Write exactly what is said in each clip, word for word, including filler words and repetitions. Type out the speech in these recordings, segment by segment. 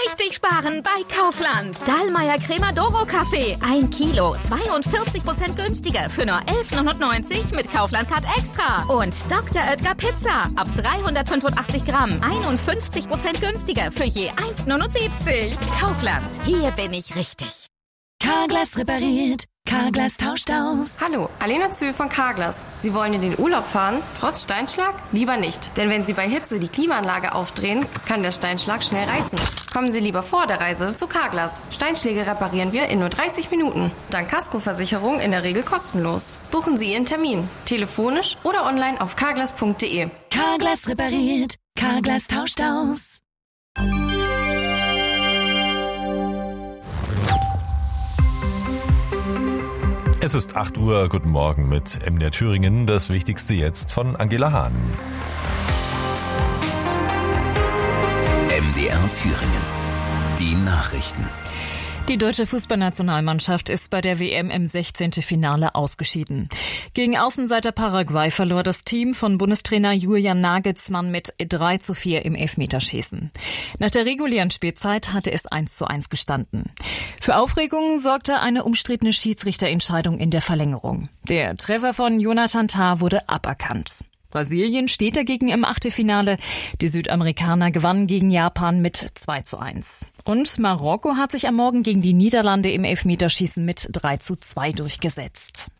richtig sparen bei Kaufland. Dahlmeier Crema-Doro Kaffee. Ein Kilo. zweiundvierzig Prozent günstiger für nur elf neunundneunzig mit Kaufland-Card Extra. Und Doktor Oetker Pizza. Ab dreihundertfünfundachtzig Gramm. einundfünfzig Prozent günstiger für je eins neunundsiebzig. Kaufland. Hier bin ich richtig. Carglass repariert. Carglass tauscht aus. Hallo, Alena Zühl von Carglass. Sie wollen in den Urlaub fahren? Trotz Steinschlag? Lieber nicht. Denn wenn Sie bei Hitze die Klimaanlage aufdrehen, kann der Steinschlag schnell reißen. Kommen Sie lieber vor der Reise zu Carglass. Steinschläge reparieren wir in nur dreißig Minuten. Dank Kaskoversicherung in der Regel kostenlos. Buchen Sie Ihren Termin. Telefonisch oder online auf carglass punkt de. Carglass repariert. Carglass tauscht aus. Es ist acht Uhr, guten Morgen mit M D R Thüringen, das Wichtigste jetzt von Angela Hahn. M D R Thüringen, die Nachrichten. Die deutsche Fußballnationalmannschaft ist bei der W M im sechzehnten Finale ausgeschieden. Gegen Außenseiter Paraguay verlor das Team von Bundestrainer Julian Nagelsmann mit drei zu vier im Elfmeterschießen. Nach der regulären Spielzeit hatte es eins zu eins gestanden. Für Aufregung sorgte eine umstrittene Schiedsrichterentscheidung in der Verlängerung. Der Treffer von Jonathan Tah wurde aberkannt. Brasilien steht dagegen im Achtelfinale. Die Südamerikaner gewannen gegen Japan mit zwei zu eins. Und Marokko hat sich am Morgen gegen die Niederlande im Elfmeterschießen mit drei zu zwei durchgesetzt.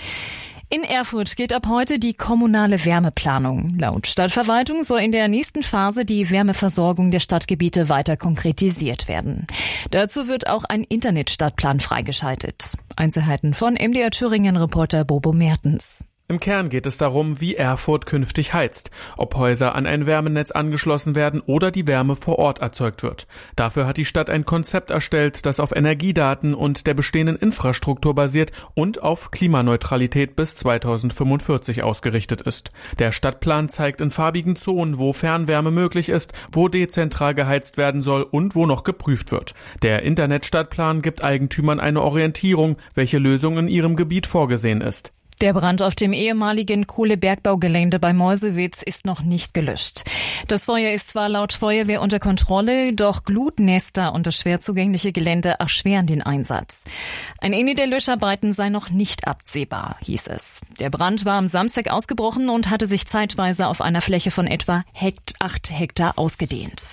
In Erfurt geht ab heute die kommunale Wärmeplanung. Laut Stadtverwaltung soll in der nächsten Phase die Wärmeversorgung der Stadtgebiete weiter konkretisiert werden. Dazu wird auch ein Internetstadtplan freigeschaltet. Einzelheiten von M D R Thüringen-Reporter Bobo Mertens. Im Kern geht es darum, wie Erfurt künftig heizt, ob Häuser an ein Wärmenetz angeschlossen werden oder die Wärme vor Ort erzeugt wird. Dafür hat die Stadt ein Konzept erstellt, das auf Energiedaten und der bestehenden Infrastruktur basiert und auf Klimaneutralität bis zweitausendfünfundvierzig ausgerichtet ist. Der Stadtplan zeigt in farbigen Zonen, wo Fernwärme möglich ist, wo dezentral geheizt werden soll und wo noch geprüft wird. Der Internetstadtplan gibt Eigentümern eine Orientierung, welche Lösung in ihrem Gebiet vorgesehen ist. Der Brand auf dem ehemaligen Kohlebergbaugelände bei Meuselwitz ist noch nicht gelöscht. Das Feuer ist zwar laut Feuerwehr unter Kontrolle, doch Glutnester und das schwer zugängliche Gelände erschweren den Einsatz. Ein Ende der Löscharbeiten sei noch nicht absehbar, hieß es. Der Brand war am Samstag ausgebrochen und hatte sich zeitweise auf einer Fläche von etwa acht Hektar ausgedehnt.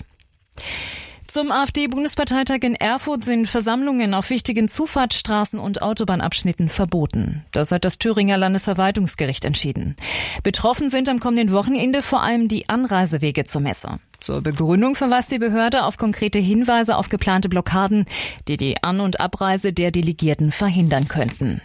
Zum AfD-Bundesparteitag in Erfurt sind Versammlungen auf wichtigen Zufahrtsstraßen und Autobahnabschnitten verboten. Das hat das Thüringer Landesverwaltungsgericht entschieden. Betroffen sind am kommenden Wochenende vor allem die Anreisewege zur Messe. Zur Begründung verweist die Behörde auf konkrete Hinweise auf geplante Blockaden, die die An- und Abreise der Delegierten verhindern könnten.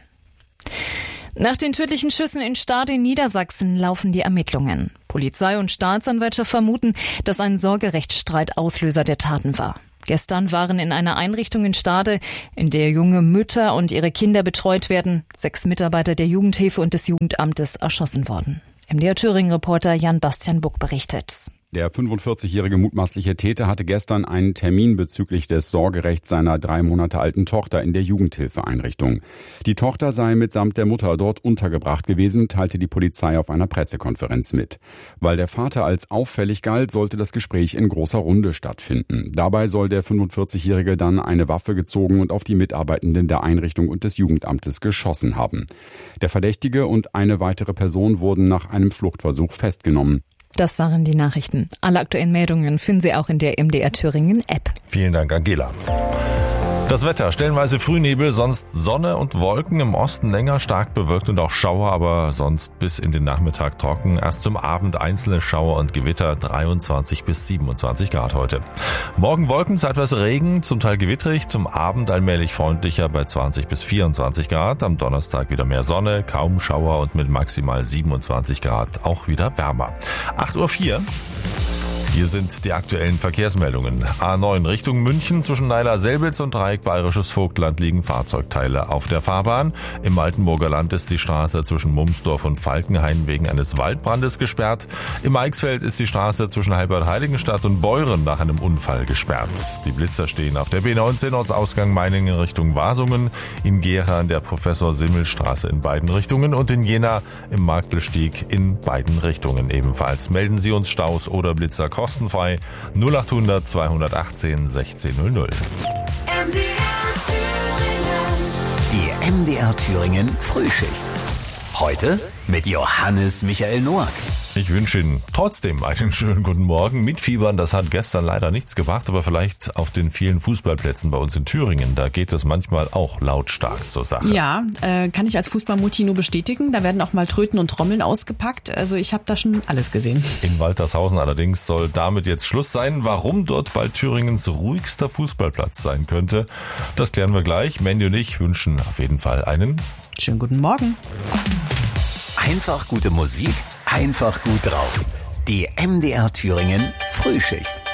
Nach den tödlichen Schüssen in Stade in Niedersachsen laufen die Ermittlungen. Polizei und Staatsanwaltschaft vermuten, dass ein Sorgerechtsstreit Auslöser der Taten war. Gestern waren in einer Einrichtung in Stade, in der junge Mütter und ihre Kinder betreut werden, sechs Mitarbeiter der Jugendhilfe und des Jugendamtes erschossen worden. M D R Thüringen-Reporter Jan-Bastian Buck berichtet. Der fünfundvierzigjährige mutmaßliche Täter hatte gestern einen Termin bezüglich des Sorgerechts seiner drei Monate alten Tochter in der Jugendhilfeeinrichtung. Die Tochter sei mitsamt der Mutter dort untergebracht gewesen, teilte die Polizei auf einer Pressekonferenz mit. Weil der Vater als auffällig galt, sollte das Gespräch in großer Runde stattfinden. Dabei soll der fünfundvierzigjährige dann eine Waffe gezogen und auf die Mitarbeitenden der Einrichtung und des Jugendamtes geschossen haben. Der Verdächtige und eine weitere Person wurden nach einem Fluchtversuch festgenommen. Das waren die Nachrichten. Alle aktuellen Meldungen finden Sie auch in der M D R Thüringen App. Vielen Dank, Angela. Das Wetter, stellenweise Frühnebel, sonst Sonne und Wolken, im Osten länger stark bewölkt und auch Schauer, aber sonst bis in den Nachmittag trocken. Erst zum Abend einzelne Schauer und Gewitter, dreiundzwanzig bis siebenundzwanzig Grad heute. Morgen Wolken, zeitweise Regen, zum Teil gewittrig, zum Abend allmählich freundlicher bei zwanzig bis vierundzwanzig Grad. Am Donnerstag wieder mehr Sonne, kaum Schauer und mit maximal siebenundzwanzig Grad auch wieder wärmer. acht Uhr vier. Hier sind die aktuellen Verkehrsmeldungen. A neun Richtung München zwischen Naila-Selbitz und Dreieck Bayerisches Vogtland liegen Fahrzeugteile auf der Fahrbahn. Im Altenburger Land ist die Straße zwischen Mumsdorf und Falkenhain wegen eines Waldbrandes gesperrt. Im Eichsfeld ist die Straße zwischen Heilbad-Heiligenstadt und Beuren nach einem Unfall gesperrt. Die Blitzer stehen auf der B neunzehn Ortsausgang Meiningen Richtung Wasungen, in Gera an der Professor-Simmel-Straße in beiden Richtungen und in Jena im Marktelstieg in beiden Richtungen ebenfalls. Melden Sie uns Staus oder Blitzer kostenfrei null acht hundert zweihundertachtzehn sechzehn null null. Die M D R Thüringen Frühschicht. Heute mit Johannes Michael Noack. Ich wünsche Ihnen trotzdem einen schönen guten Morgen. Mitfiebern, das hat gestern leider nichts gebracht, aber vielleicht auf den vielen Fußballplätzen bei uns in Thüringen, da geht es manchmal auch lautstark zur Sache. Ja, äh, kann ich als Fußballmutti nur bestätigen. Da werden auch mal Tröten und Trommeln ausgepackt. Also ich habe da schon alles gesehen. In Waltershausen allerdings soll damit jetzt Schluss sein. Warum dort bald Thüringens ruhigster Fußballplatz sein könnte, das klären wir gleich. Mandy und ich wünschen auf jeden Fall einen schönen guten Morgen. Einfach gute Musik, einfach gut drauf. Die M D R Thüringen Frühschicht.